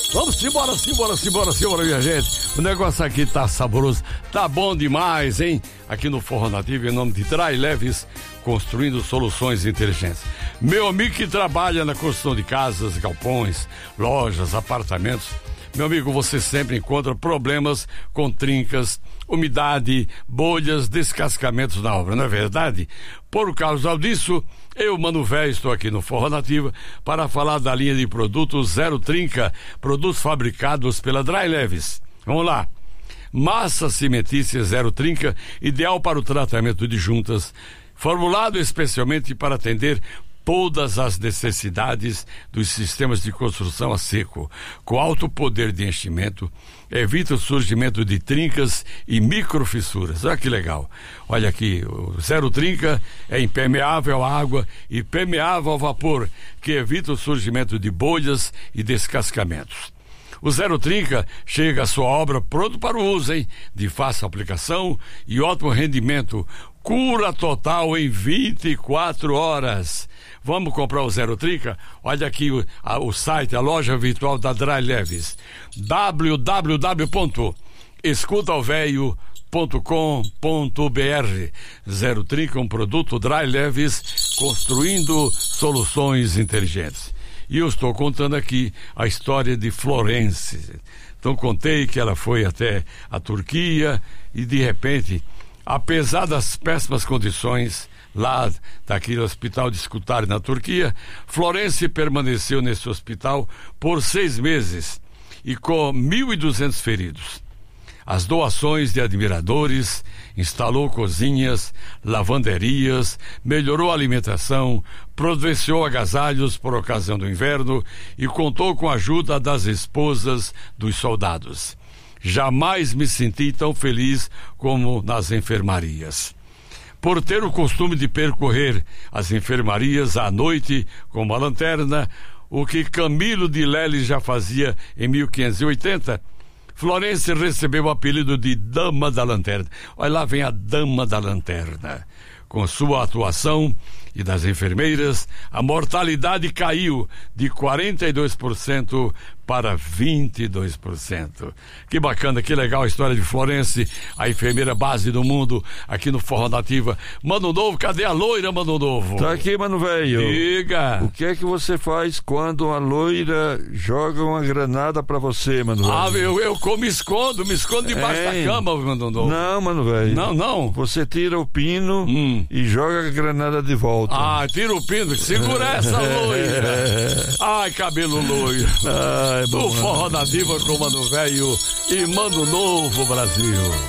Vamos embora, minha gente. O negócio aqui tá saboroso, tá bom demais, hein? Aqui no Forró Nativo, em nome de Dry Leves, construindo soluções inteligentes. Meu amigo que trabalha na construção de casas, galpões, lojas, apartamentos. Meu amigo, você sempre encontra problemas com trincas, umidade, bolhas, descascamentos na obra, não é verdade? Por causa disso, eu, Mano Velho, estou aqui no Forró Nativa para falar da linha de produtos Zero Trinca, produtos fabricados pela Dry Leves. Vamos lá. Massa cimentícia Zero Trinca, ideal para o tratamento de juntas, formulado especialmente para atender todas as necessidades dos sistemas de construção a seco, com alto poder de enchimento, evita o surgimento de trincas e microfissuras. Olha que legal. Olha aqui, o Zero Trinca é impermeável à água e permeável ao vapor, que evita o surgimento de bolhas e descascamentos. O Zero Trinca chega à sua obra pronto para o uso, hein? De fácil aplicação e ótimo rendimento. Cura total em 24 horas. Vamos comprar o Zero Trinca? Olha aqui o site, a loja virtual da Dry Leves. www.escutaovelho.com.br. Zero Trinca, um produto Dry Leves, construindo soluções inteligentes. E eu estou contando aqui a história de Florence. Então contei que ela foi até a Turquia e de repente, apesar das péssimas condições lá daquele hospital de Scutari na Turquia, Florence permaneceu nesse hospital por 6 meses e com 1.200 feridos. As doações de admiradores, instalou cozinhas, lavanderias, melhorou a alimentação, providenciou agasalhos por ocasião do inverno e contou com a ajuda das esposas dos soldados. Jamais me senti tão feliz como nas enfermarias. Por ter o costume de percorrer as enfermarias à noite com uma lanterna, o que Camilo de Lely já fazia em 1580, Florence recebeu o apelido de Dama da Lanterna. Olha lá vem a Dama da Lanterna. Com sua atuação e das enfermeiras, a mortalidade caiu de 42% para 22%. Que bacana, que legal a história de Florence, a enfermeira base do mundo, aqui no Forró Nativa. Mano Novo, cadê a loira, Mano Novo? Tá aqui, Mano Velho. Diga. O que é que você faz quando a loira joga uma granada pra você, Mano Velho? Eu me escondo debaixo da cama, Mano Novo. Não, Mano Velho. Não. Você tira o pino e joga a granada de volta. Tira o pino, segura essa loira. Ai, cabelo loiro. Ai, o Forró Nativa com Mano Velho e Mano Novo Brasil.